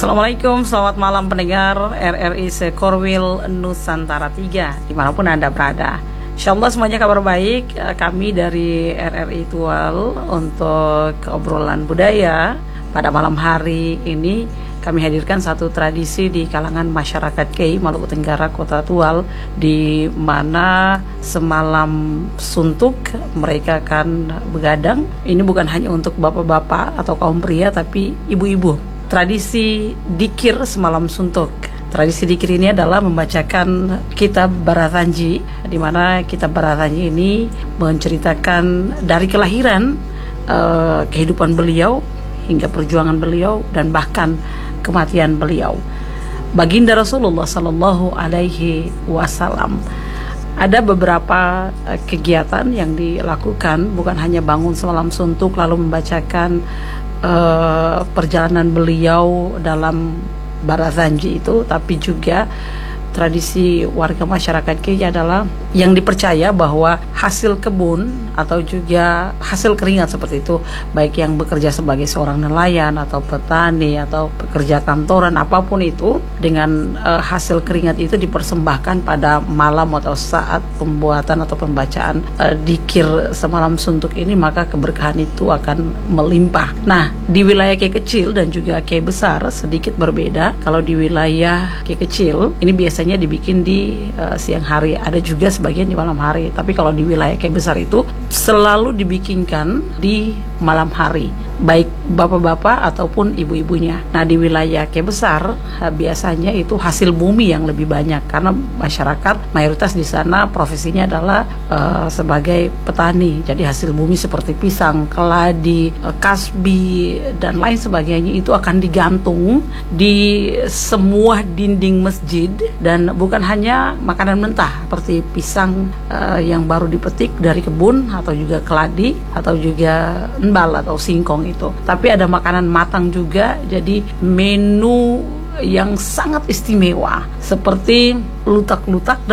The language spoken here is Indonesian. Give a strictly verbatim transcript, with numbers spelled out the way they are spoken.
Assalamualaikum, selamat malam pendengar R R I Sekorwil Nusantara tiga dimanapun Anda berada. Insyaallah semuanya kabar baik. Kami dari R R I Tual untuk obrolan budaya pada malam hari ini kami hadirkan satu tradisi di kalangan masyarakat Kei Maluku Tenggara Kota Tual, di mana semalam suntuk mereka akan begadang. Ini bukan hanya untuk bapak-bapak atau kaum pria, tapi ibu-ibu. Tradisi dikir semalam suntuk. Tradisi dikir ini adalah membacakan kitab Baratanji, di mana kitab Baratanji ini menceritakan dari kelahiran, uh, kehidupan beliau hingga perjuangan beliau dan bahkan kematian beliau. Baginda Rasulullah Sallallahu Alaihi Wasallam. Ada beberapa uh, kegiatan yang dilakukan, bukan hanya bangun semalam suntuk lalu membacakan Uh, perjalanan beliau dalam Baratanji itu, tapi juga tradisi warga masyarakat Kei adalah yang dipercaya bahwa hasil kebun atau juga hasil keringat seperti itu, baik yang bekerja sebagai seorang nelayan atau petani atau pekerja kantoran, apapun itu, dengan uh, hasil keringat itu dipersembahkan pada malam atau saat pembuatan atau pembacaan uh, dikir semalam suntuk ini, maka keberkahan itu akan melimpah. Nah, di wilayah Kei kecil dan juga Kei besar sedikit berbeda. Kalau di wilayah Kei kecil ini biasanya dibikin di uh, siang hari, ada juga sebagian di malam hari, tapi kalau di wilayah Kei besar itu selalu dibikinkan di malam hari, baik bapak-bapak ataupun ibu-ibunya. Nah, di wilayah Kei besar biasanya itu hasil bumi yang lebih banyak, karena masyarakat mayoritas di sana profesinya adalah uh, sebagai petani. Jadi hasil bumi seperti pisang, keladi, uh, kasbi dan lain sebagainya itu akan digantung di semua dinding masjid, dan bukan hanya makanan mentah seperti pisang uh, yang baru dipetik dari kebun, atau juga keladi, atau juga embal atau singkong itu, tapi ada makanan matang juga. Jadi menu yang sangat istimewa seperti lutak-lutak